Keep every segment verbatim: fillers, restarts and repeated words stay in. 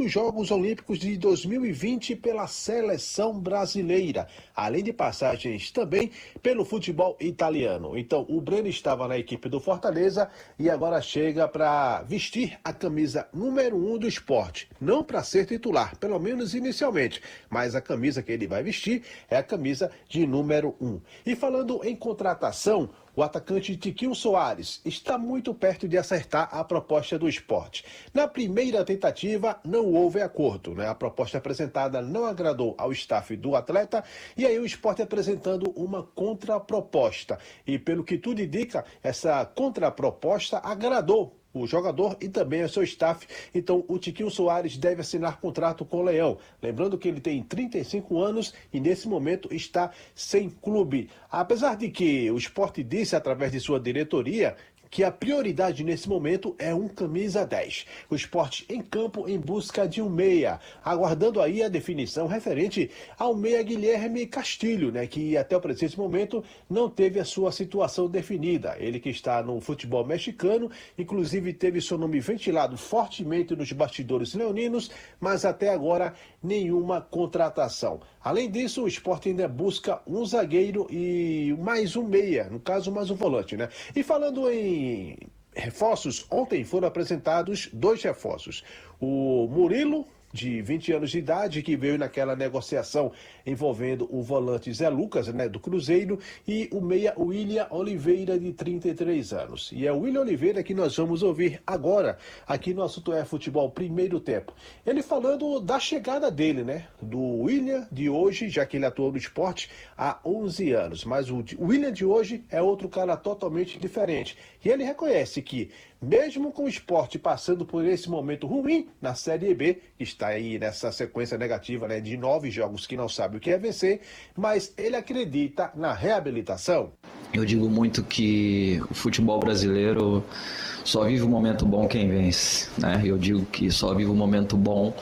dos Jogos Olímpicos de dois mil e vinte pela seleção brasileira, além de passagens também pelo futebol italiano. Então, o Breno estava na equipe do Fortaleza e agora chega para vestir a camisa número um do esporte. Não para ser titular, pelo menos inicialmente, mas a camisa que ele vai vestir é a camisa de número um. E falando em contratação, o atacante Tiquinho Soares está muito perto de acertar a proposta do esporte. Na primeira tentativa, não houve acordo, né? A proposta apresentada não agradou ao staff do atleta e aí o esporte apresentando uma contraproposta. E pelo que tudo indica, essa contraproposta agradou o jogador e também o seu staff. Então o Tiquinho Soares deve assinar contrato com o Leão. Lembrando que ele tem trinta e cinco anos e nesse momento está sem clube. Apesar de que o esporte disse através de sua diretoria que a prioridade nesse momento é um camisa dez. O esporte em campo em busca de um meia, aguardando aí a definição referente ao meia Guilherme Castilho, né, que até o presente momento não teve a sua situação definida. Ele que está no futebol mexicano, inclusive teve seu nome ventilado fortemente nos bastidores leoninos, mas até agora nenhuma contratação. Além disso, o esporte ainda busca um zagueiro e mais um meia, no caso mais um volante, né? E falando em reforços, ontem foram apresentados dois reforços. O Murilo, de vinte anos de idade, que veio naquela negociação envolvendo o volante Zé Lucas, né, do Cruzeiro, e o meia William Oliveira, de trinta e três anos. E é o William Oliveira que nós vamos ouvir agora, aqui no Assunto é Futebol Primeiro Tempo. Ele falando da chegada dele, né, do William de hoje, já que ele atuou no esporte há onze anos. Mas o William de hoje é outro cara totalmente diferente. E ele reconhece que, mesmo com o esporte passando por esse momento ruim na Série B, está aí nessa sequência negativa, né, de nove jogos que não sabe o que é vencer, mas ele acredita na reabilitação. Eu digo muito que o futebol brasileiro só vive um momento bom quem vence, né? Eu digo que só vive um momento bom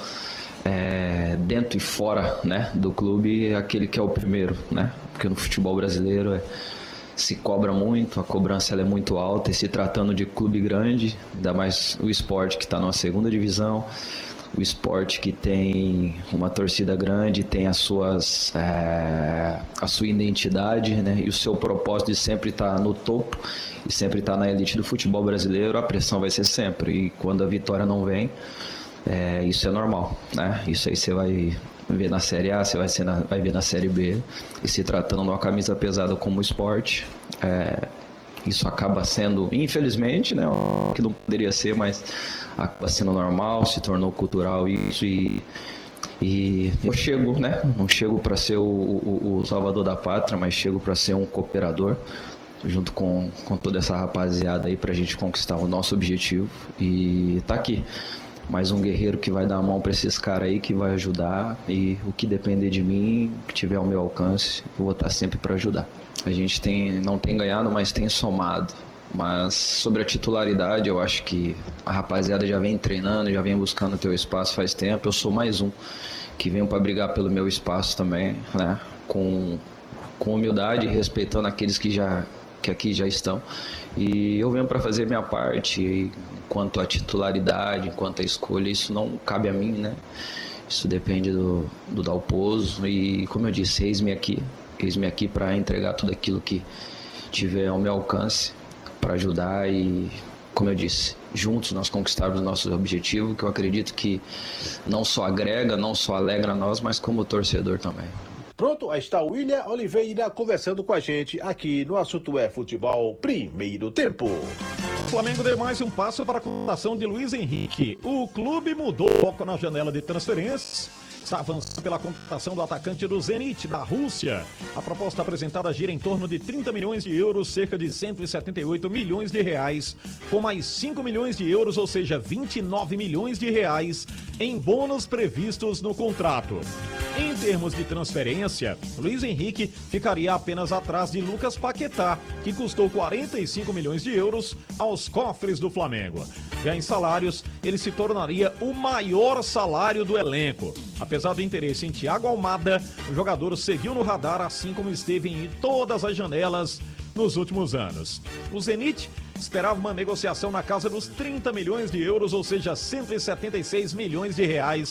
é, dentro e fora, né, do clube, aquele que é o primeiro, né? Porque no futebol brasileiro é se cobra muito, a cobrança ela é muito alta, e se tratando de clube grande, ainda mais o esporte que está numa segunda divisão, o esporte que tem uma torcida grande, tem as suas, é, a sua identidade, né, e o seu propósito de sempre estar no topo e sempre estar na elite do futebol brasileiro, a pressão vai ser sempre, e quando a vitória não vem, é, isso é normal, né? Isso aí você vai ver na Série A, você vai, ser na, vai ver na Série B, e se tratando de uma camisa pesada como o esporte, é, isso acaba sendo, infelizmente, né, que não poderia ser, mas acaba sendo normal, se tornou cultural isso, e, e eu chego, né, não chego para ser o, o, o salvador da pátria, mas chego para ser um cooperador, junto com, com toda essa rapaziada aí, para a gente conquistar o nosso objetivo, e tá aqui. Mais um guerreiro que vai dar a mão para esses caras aí, que vai ajudar, e o que depender de mim, que tiver ao meu alcance, eu vou estar sempre para ajudar. A gente tem, não tem ganhado, mas tem somado. Mas sobre a titularidade, eu acho que a rapaziada já vem treinando, já vem buscando o teu espaço faz tempo. Eu sou mais um que venho para brigar pelo meu espaço também, né? Com, com humildade, respeitando aqueles que já que aqui já estão, e eu venho para fazer minha parte. E quanto à titularidade, quanto à escolha, isso não cabe a mim, né? Isso depende do, do Dalpozo, e como eu disse, eis-me aqui, eis-me aqui para entregar tudo aquilo que tiver ao meu alcance, para ajudar, e como eu disse, juntos nós conquistarmos nossos objetivos, que eu acredito que não só agrega, não só alegra nós, mas como torcedor também. Pronto, aí está o William Oliveira conversando com a gente aqui no Assunto é Futebol Primeiro Tempo. O Flamengo deu mais um passo para a contratação de Luiz Henrique. O clube mudou o foco na janela de transferências. Está avançando pela contratação do atacante do Zenit, da Rússia. A proposta apresentada gira em torno de trinta milhões de euros, cerca de cento e setenta e oito milhões de reais, com mais cinco milhões de euros, ou seja, vinte e nove milhões de reais, em bônus previstos no contrato. Em termos de transferência, Luiz Henrique ficaria apenas atrás de Lucas Paquetá, que custou quarenta e cinco milhões de euros aos cofres do Flamengo. Já em salários, ele se tornaria o maior salário do elenco. Apesar do interesse em Thiago Almada, o jogador seguiu no radar, assim como esteve em todas as janelas nos últimos anos. O Zenit esperava uma negociação na casa dos trinta milhões de euros, ou seja, cento e setenta e seis milhões de reais,